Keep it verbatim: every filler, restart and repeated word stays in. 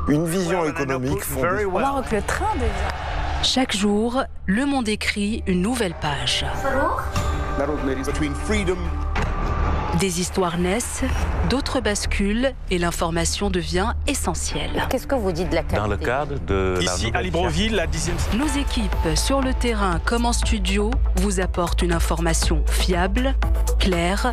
Une vision économique fondée. Au Maroc, le train devient... Chaque jour, Le Monde écrit une nouvelle page. Des histoires naissent, d'autres basculent et l'information devient essentielle. Qu'est-ce que vous dites de la qualité? Dans le cadre de la Ici, à Libreville, la dixième... Nos équipes, sur le terrain comme en studio, vous apportent une information fiable, claire